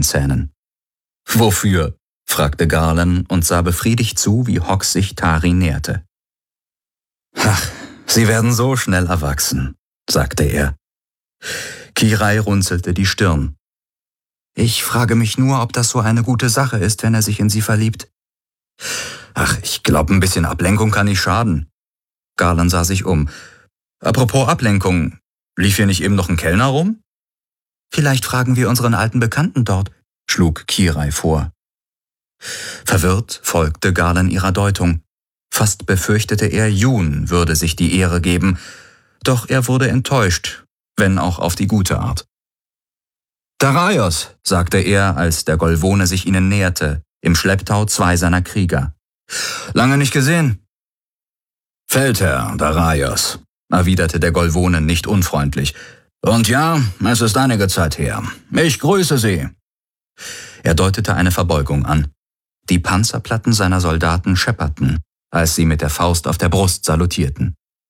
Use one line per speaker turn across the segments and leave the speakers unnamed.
Zähnen. »Wofür?« fragte Garland und sah befriedigt zu, wie Hawks sich Tari näherte. »Ach, sie werden so schnell erwachsen«, sagte er. Kirai runzelte die Stirn. »Ich frage mich nur, ob das so eine gute Sache ist, wenn er sich in sie verliebt.« »Ach, ich glaube, ein bisschen Ablenkung kann nicht schaden.« Garland sah sich um. »Apropos Ablenkung, lief hier nicht eben noch ein Kellner rum?« »Vielleicht fragen wir unseren alten Bekannten dort«, schlug Kirai vor. Verwirrt folgte Garland ihrer Deutung. Fast befürchtete er, Jun würde sich die Ehre geben, doch er wurde enttäuscht, wenn auch auf die gute Art. »Daraios«, sagte er, als der Golvone sich ihnen näherte, im Schlepptau 2 seiner Krieger. »Lange nicht gesehen?« »Feldherr Daraios«, erwiderte der Golvone nicht unfreundlich. »Und ja, es ist einige Zeit her. Ich grüße Sie.« Er deutete eine Verbeugung an. Die Panzerplatten seiner Soldaten schepperten, als sie mit der Faust auf der Brust salutierten.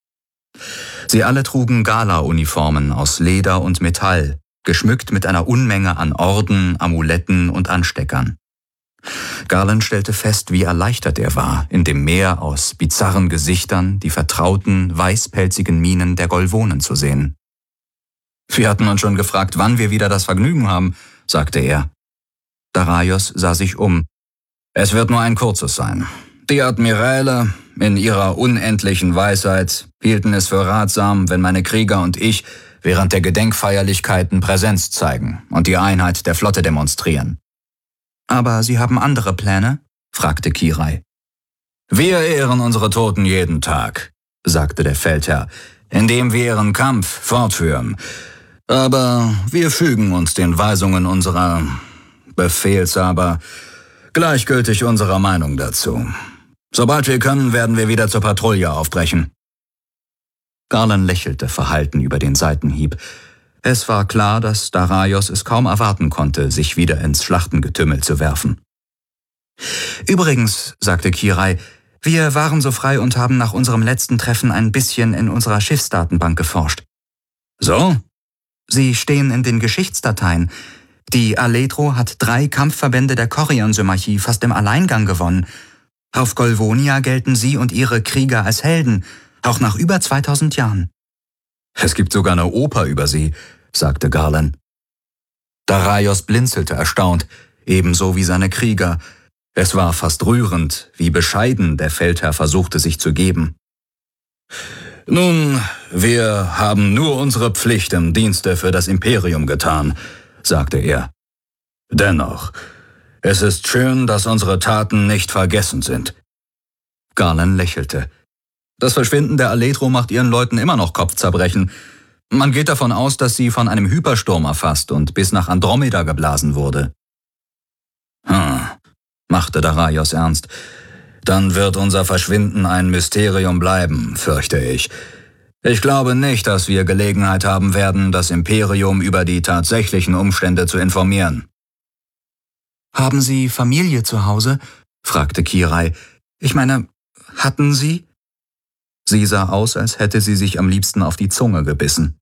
Sie alle trugen Gala-Uniformen aus Leder und Metall, geschmückt mit einer Unmenge an Orden, Amuletten und Ansteckern. Garland stellte fest, wie erleichtert er war, in dem Meer aus bizarren Gesichtern die vertrauten, weißpelzigen Mienen der Golvonen zu sehen. »Wir hatten uns schon gefragt, wann wir wieder das Vergnügen haben«, sagte er. Daraios sah sich um. »Es wird nur ein kurzes sein. Die Admiräle, in ihrer unendlichen Weisheit, hielten es für ratsam, wenn meine Krieger und ich während der Gedenkfeierlichkeiten Präsenz zeigen und die Einheit der Flotte demonstrieren.« »Aber Sie haben andere Pläne?« fragte Kirai. »Wir ehren unsere Toten jeden Tag«, sagte der Feldherr, »indem wir ihren Kampf fortführen. Aber wir fügen uns den Weisungen unserer Befehlshaber, gleichgültig unserer Meinung dazu. Sobald wir können, werden wir wieder zur Patrouille aufbrechen.« Garland lächelte verhalten über den Seitenhieb. Es war klar, dass Daraios es kaum erwarten konnte, sich wieder ins Schlachtengetümmel zu werfen. »Übrigens«, sagte Kirai, »wir waren so frei und haben nach unserem letzten Treffen ein bisschen in unserer Schiffsdatenbank geforscht.« »So?« »Sie stehen in den Geschichtsdateien. Die Aledro hat 3 Kampfverbände der Chorion-Symmachie fast im Alleingang gewonnen. Auf Golvonia gelten Sie und Ihre Krieger als Helden, auch nach über 2000 Jahren.« »Es gibt sogar eine Oper über sie«, sagte Garland. Daraios blinzelte erstaunt, ebenso wie seine Krieger. Es war fast rührend, wie bescheiden der Feldherr versuchte, sich zu geben. »Nun, wir haben nur unsere Pflicht im Dienste für das Imperium getan«, sagte er. »Dennoch, es ist schön, dass unsere Taten nicht vergessen sind.« Garland lächelte. »Das Verschwinden der Aledro macht ihren Leuten immer noch Kopfzerbrechen. Man geht davon aus, dass sie von einem Hypersturm erfasst und bis nach Andromeda geblasen wurde.« machte Daraios ernst. »Dann wird unser Verschwinden ein Mysterium bleiben, fürchte ich. Ich glaube nicht, dass wir Gelegenheit haben werden, das Imperium über die tatsächlichen Umstände zu informieren.« »Haben Sie Familie zu Hause?« fragte Kirai. »Ich meine, hatten Sie?« Sie sah aus, als hätte sie sich am liebsten auf die Zunge gebissen.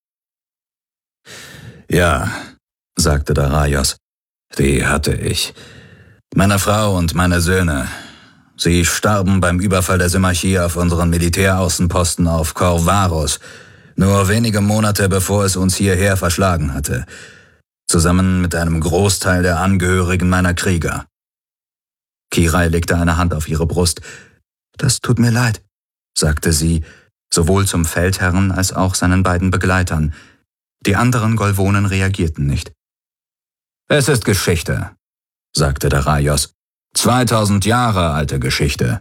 »Ja«, sagte Daraios, »die hatte ich. Meine Frau und meine Söhne. Sie starben beim Überfall der Symmachie auf unseren Militäraußenposten auf Corvaros, nur wenige Monate bevor es uns hierher verschlagen hatte, zusammen mit einem Großteil der Angehörigen meiner Krieger.« Kirai legte eine Hand auf ihre Brust. »Das tut mir leid«, sagte sie, sowohl zum Feldherrn als auch seinen beiden Begleitern. Die anderen Golvonen reagierten nicht. »Es ist Geschichte«, sagte Daraios. 2000 Jahre alte Geschichte.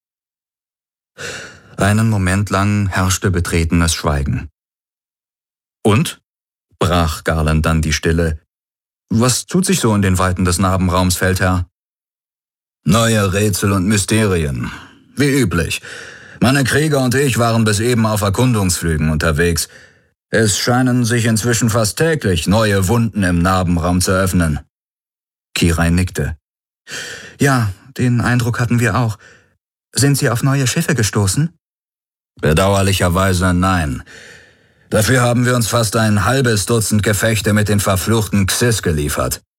Einen Moment lang herrschte betretenes Schweigen. »Und?«, brach Garland dann die Stille. »Was tut sich so in den Weiten des Narbenraums, Feldherr?« »Neue Rätsel und Mysterien. Wie üblich. Meine Krieger und ich waren bis eben auf Erkundungsflügen unterwegs. Es scheinen sich inzwischen fast täglich neue Wunden im Narbenraum zu öffnen.« Kirai nickte. »Ja, den Eindruck hatten wir auch. Sind Sie auf neue Schiffe gestoßen?« »Bedauerlicherweise nein. Dafür haben wir uns fast ein halbes Dutzend Gefechte mit den verfluchten Xys geliefert.«